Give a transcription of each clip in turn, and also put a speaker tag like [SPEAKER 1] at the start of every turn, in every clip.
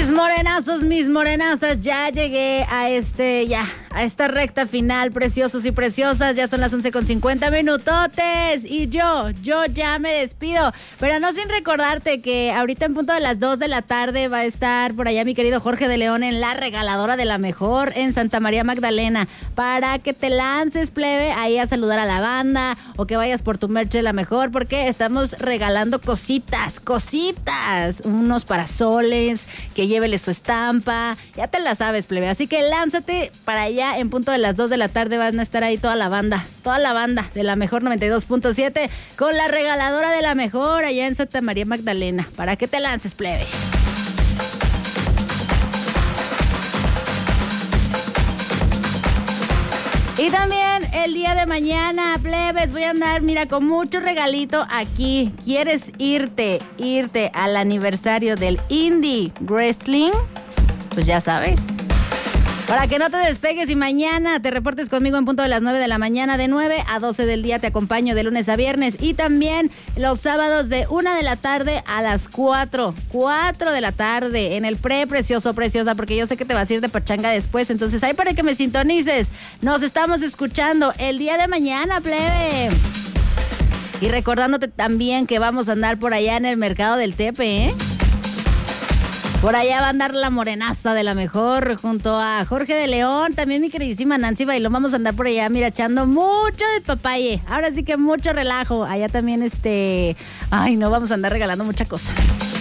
[SPEAKER 1] Mis morenazas, ya llegué a esta recta final, preciosos y preciosas. Ya son las 11:50 minutotes y yo ya me despido, pero no sin recordarte que ahorita en punto de las 2 de la tarde va a estar por allá mi querido Jorge de León en la regaladora de la mejor en Santa María Magdalena, para que te lances, plebe, ahí a saludar a la banda o que vayas por tu merch de la mejor, porque estamos regalando cositas, unos parasoles, que llévele su estampa, ya te la sabes, plebe, así que lánzate para allá en punto de las 2 de la tarde. Van a estar ahí toda la banda de la mejor 92.7 con la regaladora de la mejor allá en Santa María Magdalena, para que te lances, plebe. Y también el día de mañana, plebes, voy a andar, mira, con mucho regalito aquí. ¿Quieres irte al aniversario del Indie Wrestling? Pues ya sabes. Para que no te despegues y mañana te reportes conmigo en punto de las 9 de la mañana, de 9 a 12 del día te acompaño de lunes a viernes, y también los sábados de 1 de la tarde a las 4 de la tarde en el preciosa, porque yo sé que te vas a ir de pachanga después, entonces ahí para que me sintonices. Nos estamos escuchando el día de mañana, plebe. Y recordándote también que vamos a andar por allá en el mercado del Tepe, ¿eh? Por allá va a andar la morenaza de la mejor junto a Jorge de León, también mi queridísima Nancy Bailón. Vamos a andar por allá, mira, echando mucho de papaye. Ahora sí que mucho relajo. Allá también vamos a andar regalando mucha cosa.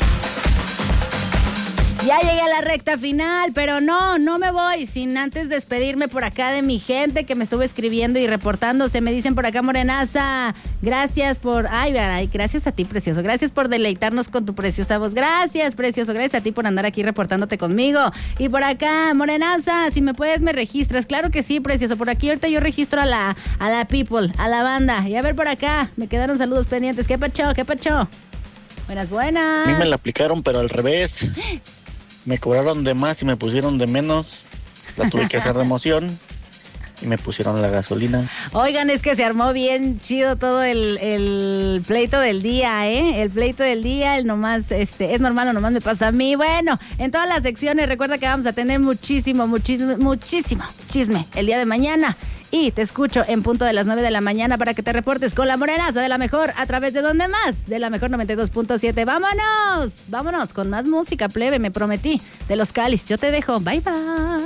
[SPEAKER 1] Ya llegué a la recta final, pero no me voy sin antes despedirme por acá de mi gente que me estuvo escribiendo y reportándose. Me dicen por acá, morenaza, gracias por... gracias a ti, precioso. Gracias por deleitarnos con tu preciosa voz. Gracias, precioso. Gracias a ti por andar aquí reportándote conmigo. Y por acá, morenaza, si me puedes, me registras. Claro que sí, precioso. Por aquí ahorita yo registro a la people, a la banda. Y a ver por acá, me quedaron saludos pendientes. ¿Qué pacho? Buenas.
[SPEAKER 2] A mí me la aplicaron, pero al revés. Me cobraron de más y me pusieron de menos. La tuve que hacer de emoción y me pusieron la gasolina.
[SPEAKER 1] Oigan, es que se armó bien chido todo el pleito del día, ¿eh? El pleito del día, el nomás, es normal o nomás me pasa a mí. Bueno, en todas las secciones recuerda que vamos a tener muchísimo chisme el día de mañana. Y te escucho en punto de las 9 de la mañana para que te reportes con la morenaza de la mejor a través de ¿dónde más? De la mejor 92.7. ¡Vámonos! Vámonos con más música, plebe, me prometí. De los Cáliz, yo te dejo. Bye, bye.